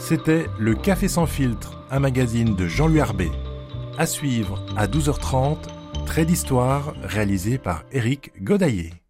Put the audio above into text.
C'était Le Café sans filtre, un magazine de Jean-Louis Arbet. À suivre à 12h30, Trait d'histoire réalisé par Éric Godaillé.